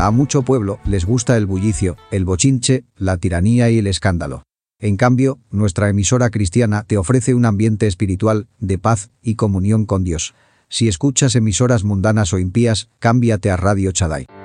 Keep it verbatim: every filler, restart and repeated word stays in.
A mucho pueblo les gusta el bullicio, el bochinche, la tiranía y el escándalo. En cambio, nuestra emisora cristiana te ofrece un ambiente espiritual, de paz y comunión con Dios. Si escuchas emisoras mundanas o impías, cámbiate a Radio Shaddai.